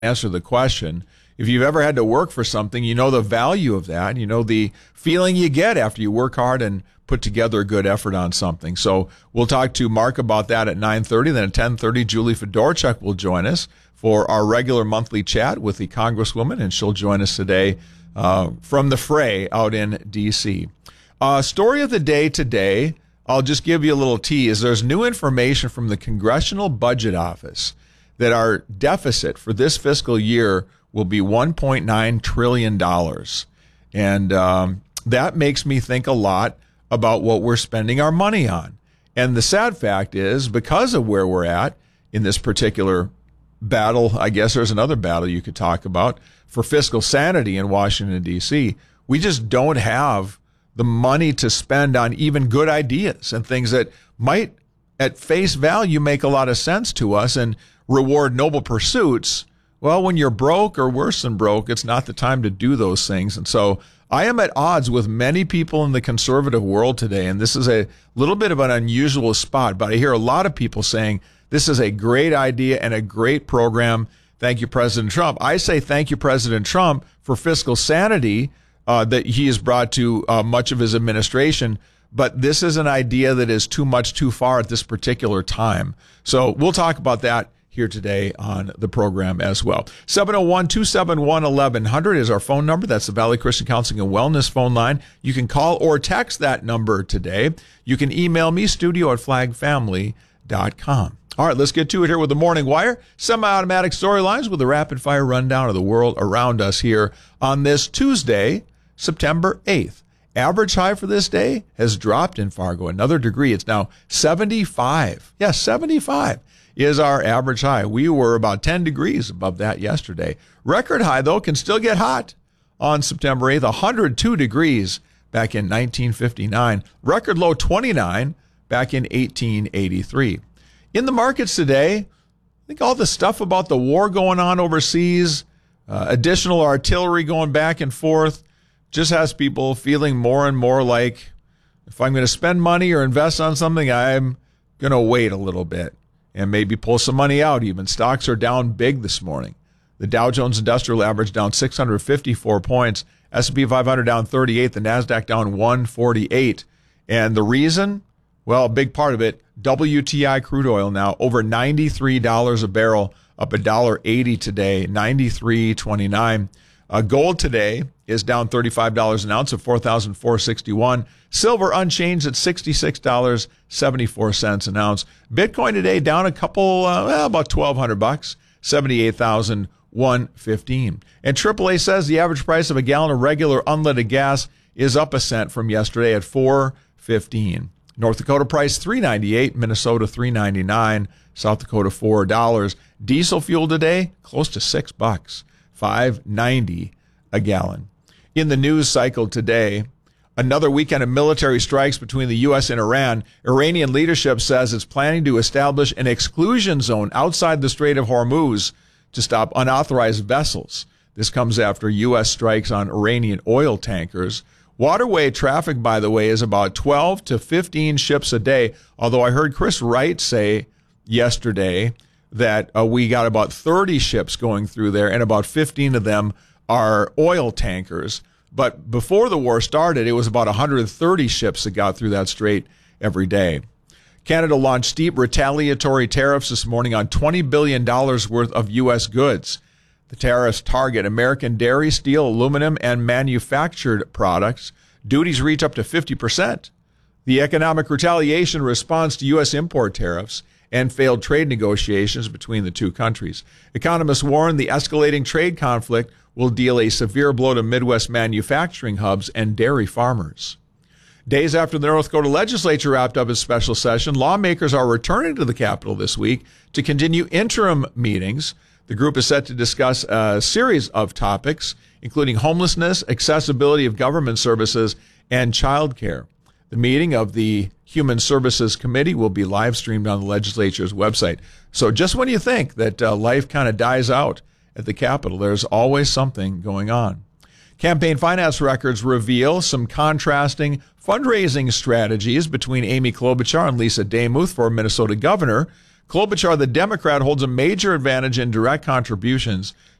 answer the question. If you've ever had to work for something, you know the value of that. You know the feeling you get after you work hard and put together a good effort on something. So we'll talk to Mark about that at 9:30. Then at 10:30, Julie Fedorchuk will join us for our regular monthly chat with the Congresswoman, and she'll join us today from the fray out in D.C. Story of the day today, I'll just give you a little tease. There's new information from the Congressional Budget Office that our deficit for this fiscal year will be $1.9 trillion. And that makes me think a lot about what we're spending our money on. And the sad fact is, because of where we're at in this particular battle, I guess there's another battle you could talk about, for fiscal sanity in Washington, D.C., we just don't have the money to spend on even good ideas and things that might, at face value, make a lot of sense to us and reward noble pursuits. Well, when you're broke or worse than broke, it's not the time to do those things. And so I am at odds with many people in the conservative world today, and this is a little bit of an unusual spot, but I hear a lot of people saying this is a great idea and a great program. Thank you, President Trump. I say thank you, President Trump, for fiscal sanity that he has brought to much of his administration. But this is an idea that is too much too far at this particular time. So we'll talk about that here today on the program as well. 701-271-1100 is our phone number. That's the Valley Christian Counseling and Wellness phone line. You can call or text that number today. You can email me, studio@flagfamily.com. All right, let's get to it here with the Morning Wire. Semi-automatic storylines with a rapid-fire rundown of the world around us here on this Tuesday, September 8th. Average high for this day has dropped in Fargo another degree. It's now 75. Yes, 75 is our average high. We were about 10 degrees above that yesterday. Record high, though, can still get hot on September 8th. 102 degrees back in 1959. Record low 29 back in 1883. In the markets today, I think all the stuff about the war going on overseas, additional artillery going back and forth, just has people feeling more and more like, if I'm going to spend money or invest on something, I'm going to wait a little bit and maybe pull some money out even. Stocks are down big this morning. The Dow Jones Industrial Average down 654 points. S&P 500 down 38. The NASDAQ down 148. And the reason? Well, a big part of it, WTI crude oil now over $93 a barrel, up $1.80 today, 93.29. Gold today is down $35 an ounce at $4,461. Silver unchanged at $66.74 an ounce. Bitcoin today down a couple, about $1,200, 78,115. And AAA says the average price of a gallon of regular unleaded gas is up a cent from yesterday at $4.15. North Dakota price $3.98, Minnesota $3.99, South Dakota $4. Diesel fuel today close to $6, $5.90 a gallon. In the news cycle today, another weekend of military strikes between the U.S. and Iran. Iranian leadership says it's planning to establish an exclusion zone outside the Strait of Hormuz to stop unauthorized vessels. This comes after U.S. strikes on Iranian oil tankers. Waterway traffic, by the way, is about 12 to 15 ships a day, although I heard Chris Wright say yesterday that we got about 30 ships going through there, and about 15 of them are oil tankers. But before the war started, it was about 130 ships that got through that strait every day. Canada launched steep retaliatory tariffs this morning on $20 billion worth of U.S. goods. The tariffs target American dairy, steel, aluminum, and manufactured products. Duties reach up to 50%. The economic retaliation responds to U.S. import tariffs and failed trade negotiations between the two countries. Economists warn the escalating trade conflict will deal a severe blow to Midwest manufacturing hubs and dairy farmers. Days after the North Dakota legislature wrapped up its special session, lawmakers are returning to the Capitol this week to continue interim meetings. The group is set to discuss a series of topics, including homelessness, accessibility of government services, and child care. The meeting of the Human Services Committee will be live streamed on the legislature's website. So just when you think that life kind of dies out at the Capitol, there's always something going on. Campaign finance records reveal some contrasting fundraising strategies between Amy Klobuchar and Lisa Demuth for Minnesota governor. Klobuchar, the Democrat, holds a major advantage in direct contributions.